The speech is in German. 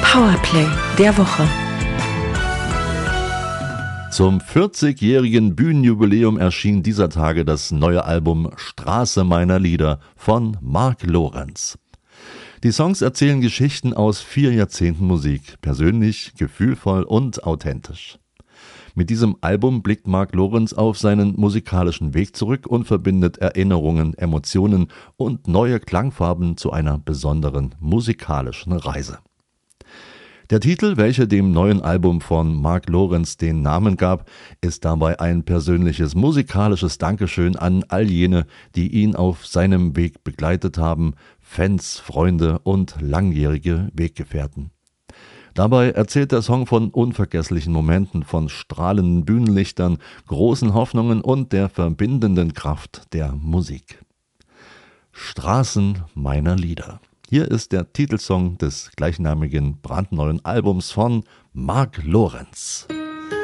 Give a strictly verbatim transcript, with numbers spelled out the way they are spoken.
Powerplay der Woche. Zum vierzigjährigen Bühnenjubiläum erschien dieser Tage das neue Album Straße meiner Lieder von Mark Lorenz. Die Songs erzählen Geschichten aus vier Jahrzehnten Musik, persönlich, gefühlvoll und authentisch. Mit diesem Album blickt Mark Lorenz auf seinen musikalischen Weg zurück und verbindet Erinnerungen, Emotionen und neue Klangfarben zu einer besonderen musikalischen Reise. Der Titel, welcher dem neuen Album von Mark Lorenz den Namen gab, ist dabei ein persönliches musikalisches Dankeschön an all jene, die ihn auf seinem Weg begleitet haben, Fans, Freunde und langjährige Weggefährten. Dabei erzählt der Song von unvergesslichen Momenten, von strahlenden Bühnenlichtern, großen Hoffnungen und der verbindenden Kraft der Musik. Straßen meiner Lieder. Hier ist der Titelsong des gleichnamigen brandneuen Albums von Mark Lorenz.